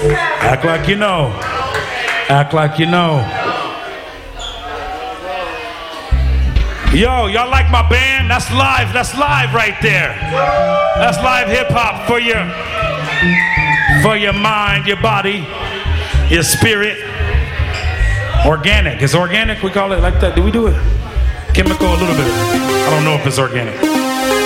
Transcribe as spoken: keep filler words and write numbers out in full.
Act like you know. Act like you know. Yo, y'all like my band? That's live. That's live right there. That's live hip hop for your, for your mind, your body, your spirit. Organic. Is organic? We call it like that. Do we do it? Chemical a little bit. I don't know if it's organic.